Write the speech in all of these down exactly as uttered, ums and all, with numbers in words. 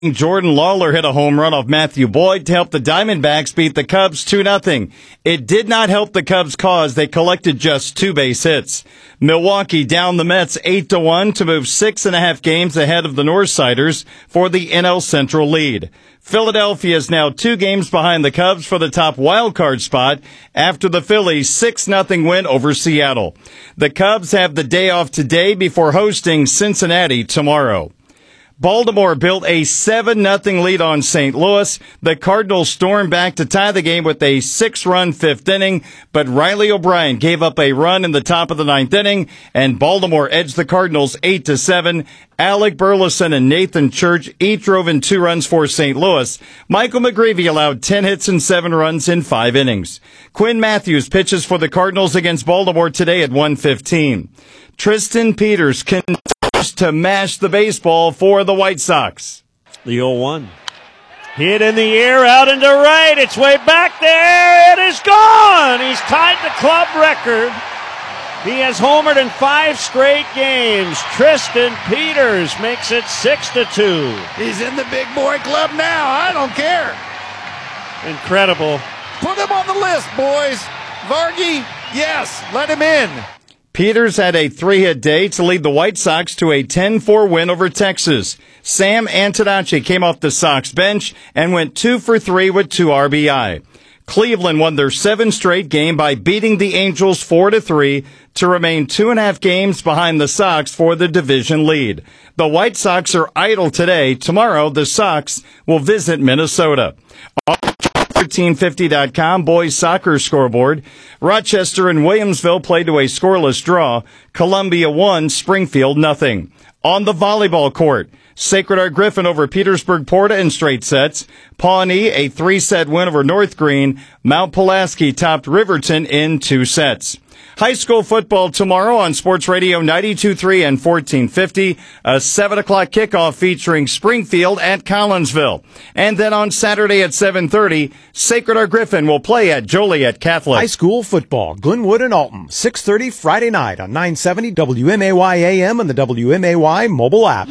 Jordan Lawler hit a home run off Matthew Boyd to help the Diamondbacks beat the Cubs two nothing. It did not help the Cubs' cause. They collected just two base hits. Milwaukee down the Mets eight to one to move six and a half games ahead of the Northsiders for the N L Central lead. Philadelphia is now two games behind the Cubs for the top wildcard spot after the Phillies' six nothing win over Seattle. The Cubs have the day off today before hosting Cincinnati tomorrow. Baltimore built a seven nothing lead on Saint Louis. The Cardinals stormed back to tie the game with a six-run fifth inning, but Riley O'Brien gave up a run in the top of the ninth inning, and Baltimore edged the Cardinals eight to seven. Alec Burleson and Nathan Church each drove in two runs for Saint Louis. Michael McGreevy allowed ten hits and seven runs in five innings. Quinn Matthews pitches for the Cardinals against Baltimore today at one fifteen. Tristan Peters can to mash the baseball for the White Sox. The oh one. Hit in the air, out into right. It's way back there. It is gone. He's tied the club record. He has homered in five straight games. Tristan Peters makes it six to two. He's in the big boy club now. I don't care. Incredible. Put him on the list, boys. Vargy, yes, let him in. Peters had a three-hit day to lead the White Sox to a ten four win over Texas. Sam Antonacci came off the Sox bench and went two for three with two R B I. Cleveland won their seventh straight game by beating the Angels four to three to remain two and a half games behind the Sox for the division lead. The White Sox are idle today. Tomorrow, the Sox will visit Minnesota. thirteen fifty dot com boys soccer scoreboard. Rochester and Williamsville played to a scoreless draw. Columbia won, Springfield nothing. On the volleyball court, Sacred Heart Griffin over Petersburg Porta in straight sets. Pawnee, a three-set win over North Green. Mount Pulaski topped Riverton in two sets. High school football tomorrow on Sports Radio ninety-two point three and fourteen fifty. A seven o'clock kickoff featuring Springfield at Collinsville. And then on Saturday at seven thirty, Sacred Heart Griffin will play at Joliet Catholic. High school football, Glenwood and Alton, six thirty Friday night on nine seventy W M A Y A M and the W M A Y mobile app.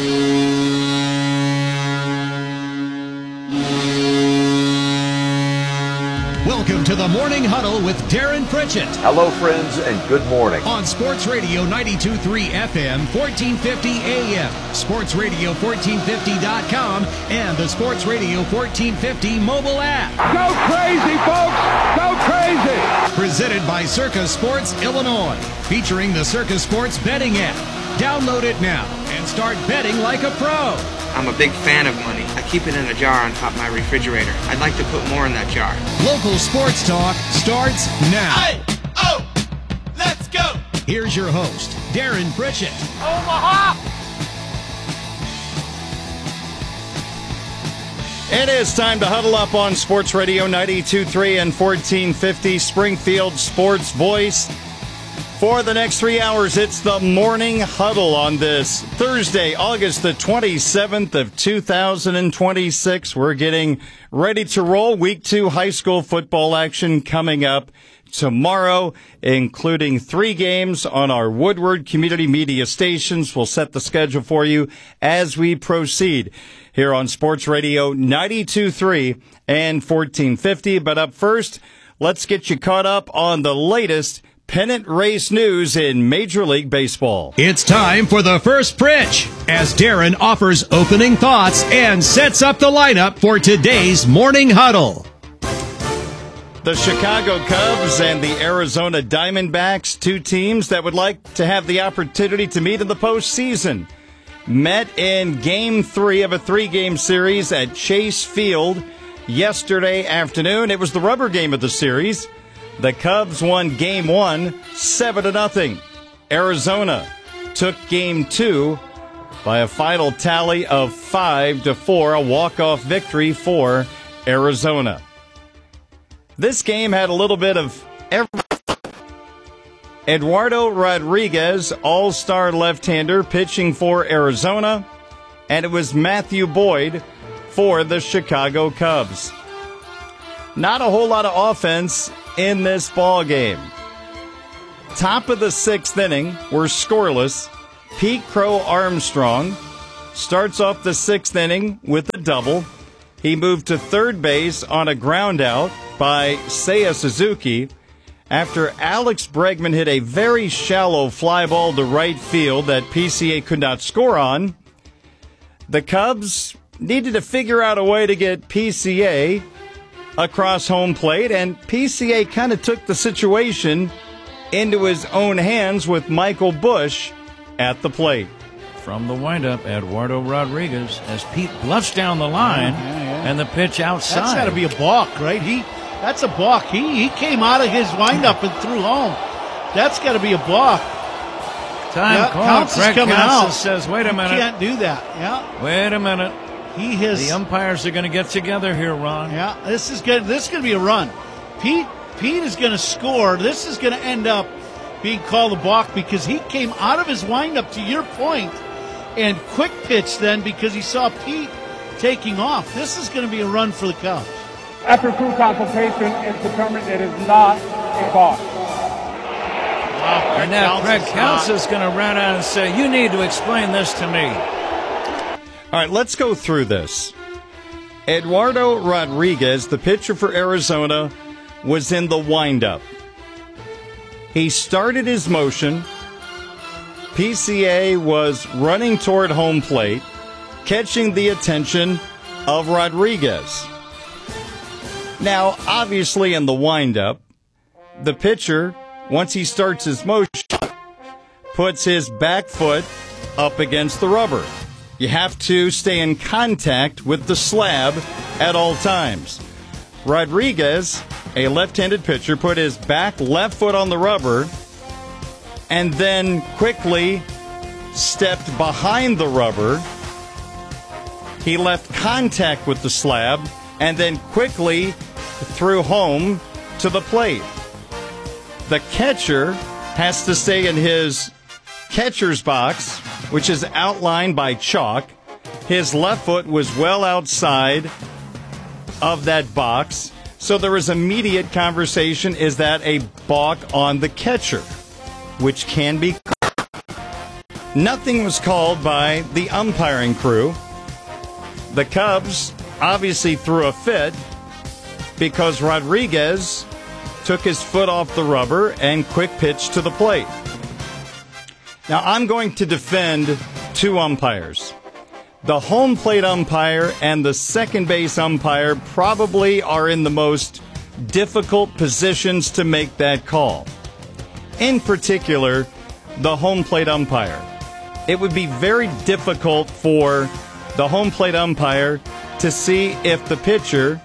Welcome to the Morning Huddle with Darren Pritchett. Hello, friends, and good morning. On Sports Radio ninety-two point three F M, fourteen fifty A M, Sports Radio fourteen fifty dot com, and the Sports Radio fourteen fifty mobile app. Go crazy, folks! Go crazy! Presented by Circa Sports Illinois, featuring the Circa Sports betting app. Download it now and start betting like a pro. I'm a big fan of money. I keep it in a jar on top of my refrigerator. I'd like to put more in that jar. Local sports talk starts now. Hey, oh, let's go. Here's your host, Darren Pritchett. Omaha! It is time to huddle up on Sports Radio ninety-two point three and fourteen fifty, Springfield Sports Voice. For the next three hours, it's the Morning Huddle on this Thursday, August the twenty-seventh of two thousand twenty-six. We're getting ready to roll. Week two high school football action coming up tomorrow, including three games on our Woodward Community Media stations. We'll set the schedule for you as we proceed here on Sports Radio ninety-two point three and fourteen fifty. But up first, let's get you caught up on the latest pennant race news in Major League Baseball. It's time for the first pitch as Darren offers opening thoughts and sets up the lineup for today's Morning Huddle. The Chicago Cubs and the Arizona Diamondbacks, two teams that would like to have the opportunity to meet in the postseason, met in Game three of a three-game series at Chase Field yesterday afternoon. It was the rubber game of the series. The Cubs won Game one, seven to nothing. Arizona took Game two by a final tally of five to four, a walk-off victory for Arizona. This game had a little bit of everything. Eduardo Rodriguez, all-star left-hander, pitching for Arizona, and it was Matthew Boyd for the Chicago Cubs. Not a whole lot of offense in this ball game. Top of the sixth inning, we're scoreless. Pete Crow Armstrong starts off the sixth inning with a double. He moved to third base on a ground out by Seiya Suzuki after Alex Bregman hit a very shallow fly ball to right field that P C A could not score on. The Cubs needed to figure out a way to get P C A across home plate, and P C A kind of took the situation into his own hands with Michael Busch at the plate. From the windup, Eduardo Rodriguez as Pete bluffs down the line, yeah, yeah. and the pitch outside. That's got to be a balk, right? He, that's a balk. He he came out of his windup and threw home. That's got to be a balk. Time yeah, call. Counts Craig is coming Counsell out. Says, "Wait a minute, you can't do that." Yeah. Wait a minute. He has. The umpires are going to get together here, Ron. Yeah. This is good. This is going to be a run. Pete Pete is going to score. This is going to end up being called a balk because he came out of his windup, to your point, and quick pitch then because he saw Pete taking off. This is going to be a run for the Cubs. After crew consultation, it's determined it is not a balk. Wow, and now Craig Counsell is going to run out and say, "You need to explain this to me." All right, let's go through this. Eduardo Rodriguez, the pitcher for Arizona, was in the windup. He started his motion. P C A was running toward home plate, catching the attention of Rodriguez. Now, obviously in the windup, the pitcher, once he starts his motion, puts his back foot up against the rubber. You have to stay in contact with the slab at all times. Rodriguez, a left-handed pitcher, put his back left foot on the rubber and then quickly stepped behind the rubber. He left contact with the slab and then quickly threw home to the plate. The catcher has to stay in his catcher's box, which is outlined by chalk. His left foot was well outside of that box, so there was immediate conversation, is that a balk on the catcher, which can be called. Nothing was called by the umpiring crew. The Cubs obviously threw a fit because Rodriguez took his foot off the rubber and quick pitched to the plate. Now, I'm going to defend two umpires. The home plate umpire and the second base umpire probably are in the most difficult positions to make that call. In particular, the home plate umpire. It would be very difficult for the home plate umpire to see if the pitcher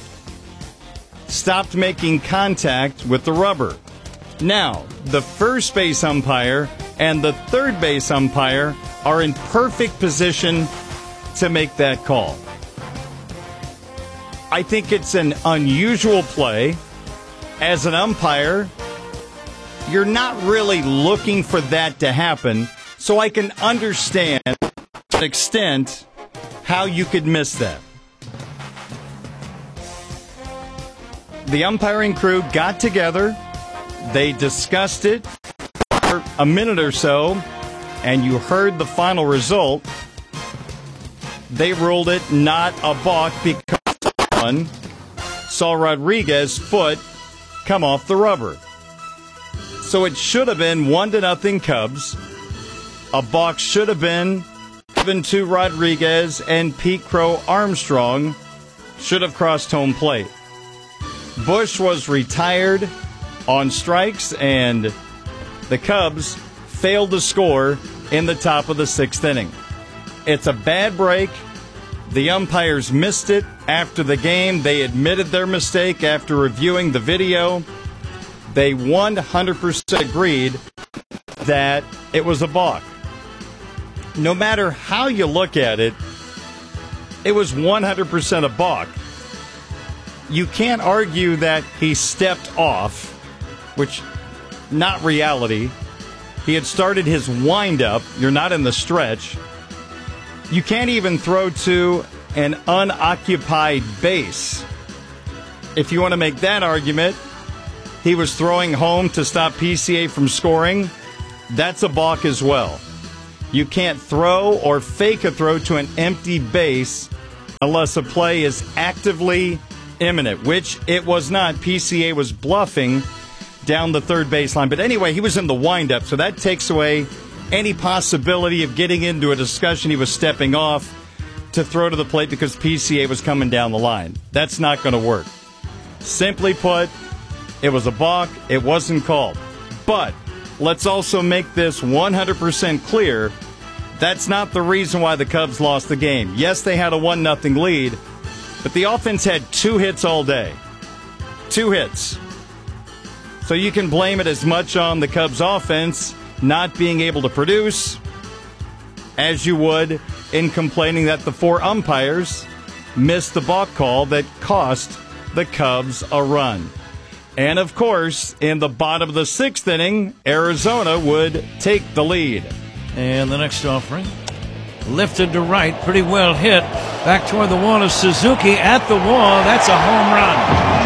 stopped making contact with the rubber. Now, the first base umpire and the third base umpire are in perfect position to make that call. I think it's an unusual play. As an umpire, you're not really looking for that to happen, so I can understand to an extent how you could miss that. The umpiring crew got together, they discussed it for a minute or so, and you heard the final result. They ruled it not a balk because someone saw Rodriguez's foot come off the rubber. So it should have been one to nothing Cubs. A balk should have been given to Rodriguez, and Pete Crow Armstrong should have crossed home plate. Busch was retired on strikes, and the Cubs failed to score in the top of the sixth inning. It's a bad break. The umpires missed it after the game. They admitted their mistake after reviewing the video. They one hundred percent agreed that it was a balk. No matter how you look at it, it was one hundred percent a balk. You can't argue that he stepped off, which, not reality. He had started his windup. You're not in the stretch. You can't even throw to an unoccupied base. If you want to make that argument, he was throwing home to stop P C A from scoring. That's a balk as well. You can't throw or fake a throw to an empty base unless a play is actively imminent, which it was not. P C A was bluffing down the third baseline. But anyway, he was in the windup, so that takes away any possibility of getting into a discussion. He was stepping off to throw to the plate because P C A was coming down the line. That's not going to work. Simply put, it was a balk. It wasn't called. But let's also make this one hundred percent clear. That's not the reason why the Cubs lost the game. Yes, they had a one nothing lead, but the offense had two hits all day. Two hits. So you can blame it as much on the Cubs offense not being able to produce as you would in complaining that the four umpires missed the balk call that cost the Cubs a run. And, of course, in the bottom of the sixth inning, Arizona would take the lead. And the next offering, lifted to right, pretty well hit. Back toward the wall of Suzuki at the wall. That's a home run.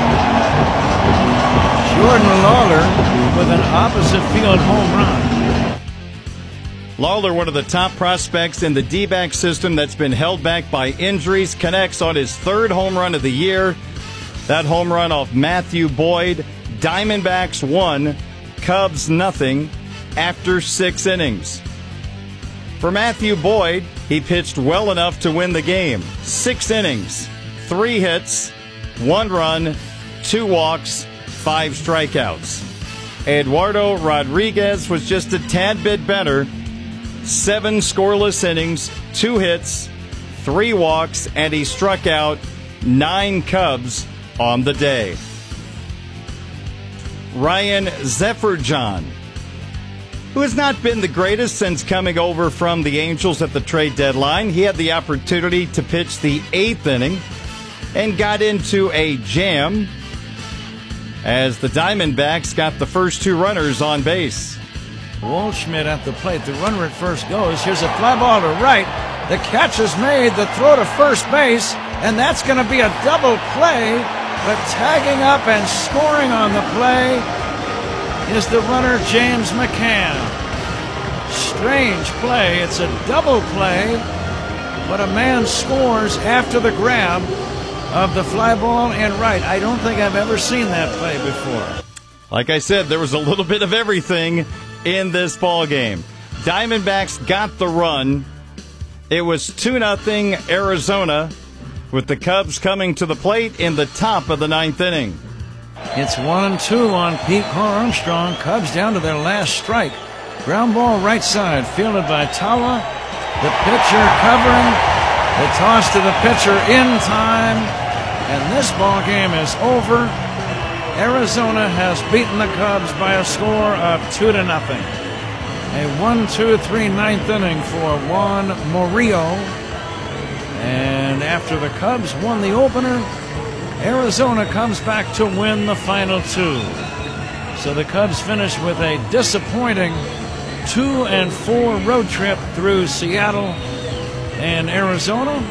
Jordan Lawlar with an opposite field home run. Lawlar, one of the top prospects in the D-back system that's been held back by injuries, connects on his third home run of the year. That home run off Matthew Boyd. Diamondbacks won, Cubs nothing after six innings. For Matthew Boyd, he pitched well enough to win the game. Six innings, three hits, one run, two walks, five strikeouts. Eduardo Rodriguez was just a tad bit better. Seven scoreless innings, two hits, three walks, and he struck out nine Cubs on the day. Ryan Zephyrdjian, who has not been the greatest since coming over from the Angels at the trade deadline. He had the opportunity to pitch the eighth inning and got into a jam as the Diamondbacks got the first two runners on base. Waldschmidt at the plate. The runner at first goes. Here's a fly ball to right. The catch is made. The throw to first base, and that's going to be a double play. But tagging up and scoring on the play is the runner James McCann. Strange play. It's a double play, but a man scores after the grab of the fly ball and right. I don't think I've ever seen that play before. Like I said, there was a little bit of everything in this ball game. Diamondbacks got the run. It was two nothing Arizona, with the Cubs coming to the plate in the top of the ninth inning. It's one and two on Pete Armstrong. Cubs down to their last strike. Ground ball right side, fielded by Tawa. The pitcher covering. The toss to the pitcher in time. And this ball game is over. Arizona has beaten the Cubs by a score of two to nothing. A one two three ninth inning for Juan Murillo. And after the Cubs won the opener, Arizona comes back to win the final two. So the Cubs finish with a disappointing two and four road trip through Seattle and Arizona.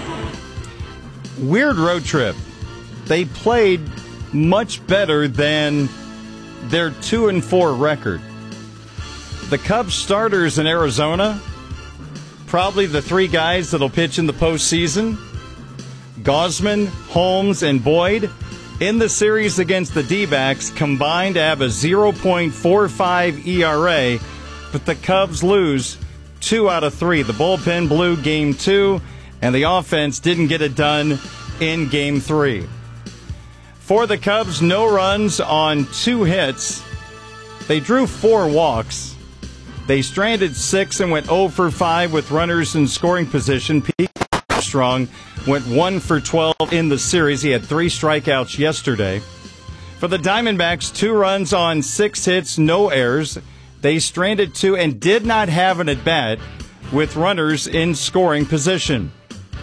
Weird road trip. They played much better than their two and four record. The Cubs starters in Arizona, probably the three guys that'll pitch in the postseason, Gausman, Holmes, and Boyd, in the series against the D-backs, combined to have a zero point four five E R A, but the Cubs lose two out of three. The bullpen blew game two, and the offense didn't get it done in game three. For the Cubs, no runs on two hits. They drew four walks. They stranded six and went oh for five with runners in scoring position. Pete Armstrong went one for twelve in the series. He had three strikeouts yesterday. For the Diamondbacks, two runs on six hits, no errors. They stranded two and did not have an at-bat with runners in scoring position.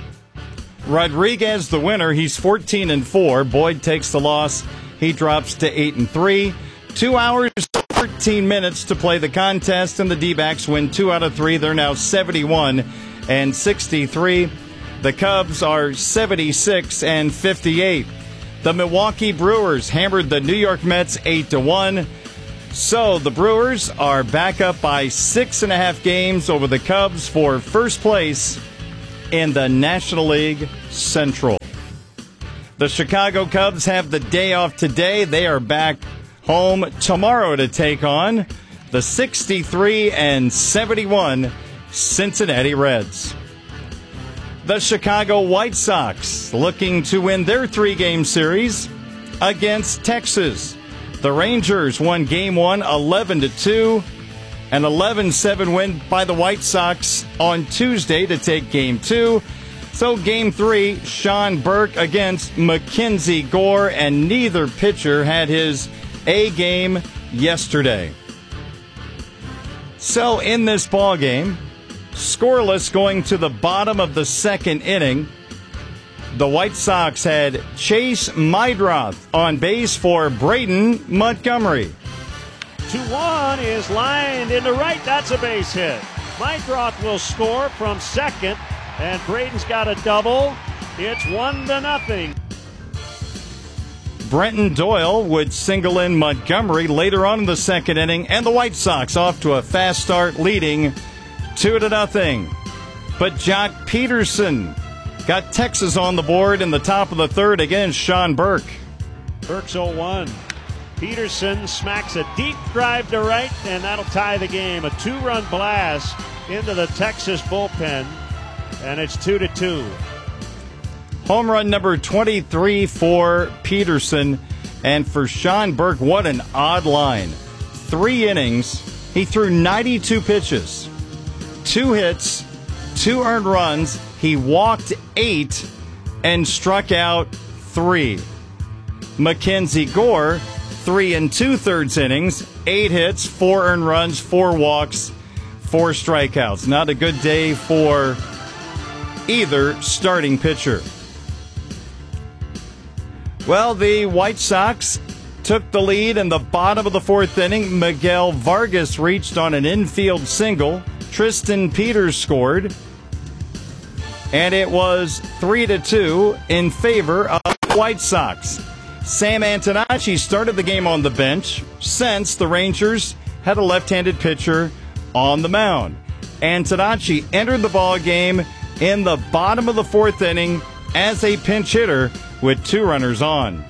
Rodriguez, the winner, he's fourteen and four. Boyd takes the loss. He drops to eight and three. Two hours, thirteen minutes to play the contest, and the D-backs win two out of three. They're now seventy-one and sixty-three. The Cubs are seventy-six and fifty-eight. The Milwaukee Brewers hammered the New York Mets eight to one. So the Brewers are back up by six and a half games over the Cubs for first place in the National League Central. The Chicago Cubs have the day off today. They are back home tomorrow to take on the sixty-three and seventy-one Cincinnati Reds. The Chicago White Sox looking to win their three-game series against Texas. The Rangers won game one eleven to two. An eleven seven win by the White Sox on Tuesday to take game two. So game three, Sean Burke against Mackenzie Gore, and neither pitcher had his A game yesterday. So in this ball game, scoreless going to the bottom of the second inning, the White Sox had Chase Meidroth on base for Braden Montgomery. two one is lined into right. That's a base hit. Meidroth will score from second, and Braden's got a double. It's one to nothing. Brenton Doyle would single in Montgomery later on in the second inning, and the White Sox off to a fast start, leading two to nothing. But Jock Peterson got Texas on the board in the top of the third against Sean Burke. Burke's oh one. Peterson smacks a deep drive to right, and that'll tie the game. A two-run blast into the Texas bullpen, and it's two to two. Home run number twenty-three for Peterson. And for Sean Burke, what an odd line. Three innings. He threw ninety-two pitches. Two hits, two earned runs. He walked eight and struck out three. Mackenzie Gore, three and two-thirds innings, eight hits, four earned runs, four walks, four strikeouts. Not a good day for either starting pitcher. Well, the White Sox took the lead in the bottom of the fourth inning. Miguel Vargas reached on an infield single. Tristan Peters scored. And it was three to two in favor of the White Sox. Sam Antonacci started the game on the bench since the Rangers had a left-handed pitcher on the mound. Antonacci entered the ball game in the bottom of the fourth inning as a pinch hitter with two runners on.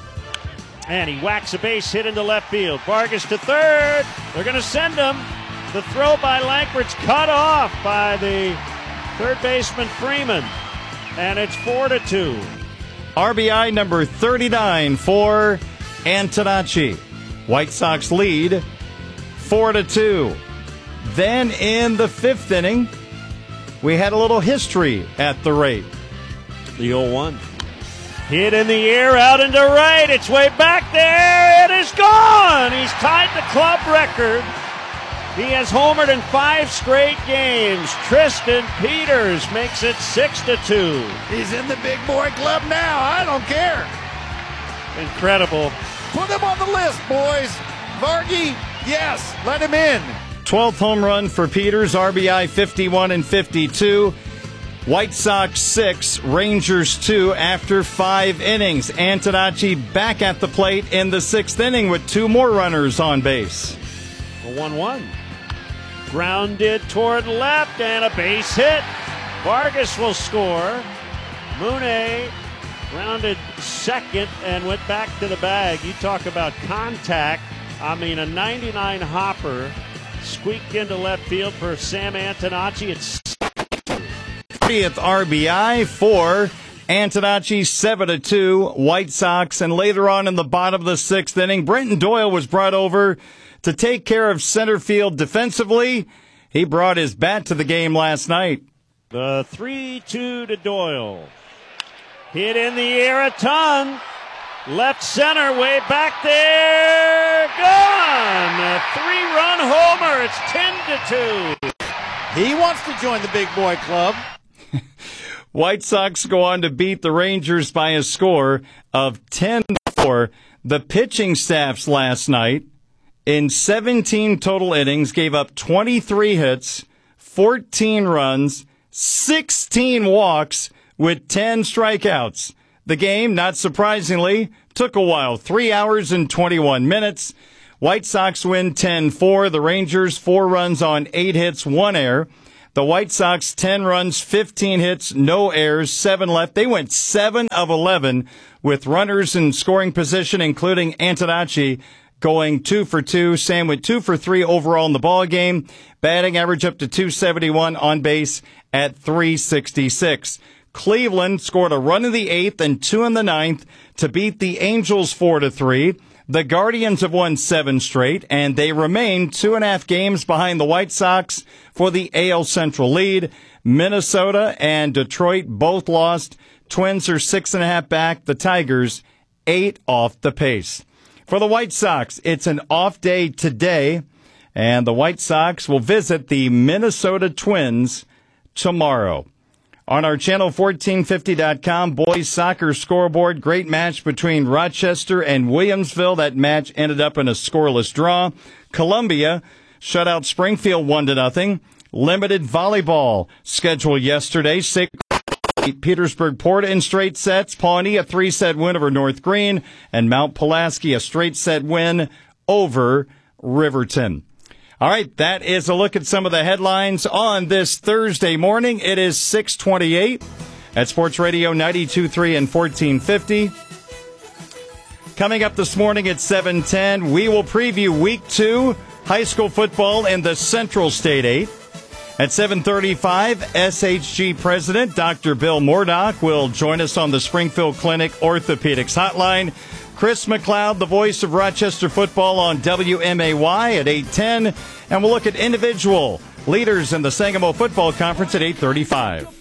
And he whacks a base hit into left field. Vargas to third. They're going to send him. The throw by Langford's cut off by the third baseman Freeman. And it's four to two. R B I number thirty-nine for Antonacci. White Sox lead four to two. Then in the fifth inning, we had a little history at the rate. The oh one. Hit in the air, out into right. It's way back there. It is gone. He's tied the club record. He has homered in five straight games. Tristan Peters makes it six to two. He's in the big boy club now. I don't care. Incredible. Put him on the list, boys. Vargy, yes, let him in. twelfth home run for Peters, R B I fifty-one and fifty-two. White Sox six, Rangers two after five innings. Antonacci back at the plate in the sixth inning with two more runners on base. A one one. Grounded toward left and a base hit. Vargas will score. Mooney grounded second and went back to the bag. You talk about contact. I mean, a ninety-nine hopper squeaked into left field for Sam Antonacci. It's thirtieth R B I for Antonacci, seven to two, White Sox. And later on in the bottom of the sixth inning, Brenton Doyle was brought over to take care of center field defensively. He brought his bat to the game last night. The three two to Doyle. Hit in the air a ton. Left center, way back there. Gone! A three-run homer. It's ten to two. He wants to join the big boy club. White Sox go on to beat the Rangers by a score of ten to four. The pitching staffs last night, in seventeen total innings, gave up twenty-three hits, fourteen runs, sixteen walks, with ten strikeouts. The game, not surprisingly, took a while, three hours and twenty-one minutes. White Sox win ten four. The Rangers, four runs on eight hits, one error. The White Sox, ten runs, fifteen hits, no errors, seven left. They went seven of eleven with runners in scoring position, including Antonacci going two for two. Sam went two for three overall in the ball game. Batting average up to two seventy-one, on base at three sixty-six. Cleveland scored a run in the eighth and two in the ninth to beat the Angels four to three. The Guardians have won seven straight, and they remain two and a half games behind the White Sox for the A L Central lead. Minnesota and Detroit both lost. Twins are six and a half back. The Tigers eight off the pace. For the White Sox, it's an off day today, and the White Sox will visit the Minnesota Twins tomorrow. On our channel fourteen fifty dot com boys soccer scoreboard, great match between Rochester and Williamsville. That match ended up in a scoreless draw. Columbia shut out Springfield one to nothing. Limited volleyball scheduled yesterday. Petersburg Porta in straight sets. Pawnee a three-set win over North Green, and Mount Pulaski a straight-set win over Riverton. All right, that is a look at some of the headlines on this Thursday morning. It is six twenty-eight at Sports Radio ninety-two point three and fourteen fifty. Coming up this morning at seven ten, we will preview Week two high school football in the Central State eight. At seven thirty-five, S H G President Doctor Bill Mordock will join us on the Springfield Clinic Orthopedics Hotline. Chris McLeod, the voice of Rochester football, on W M A Y at eight ten. And we'll look at individual leaders in the Sangamo Football Conference at eight thirty-five.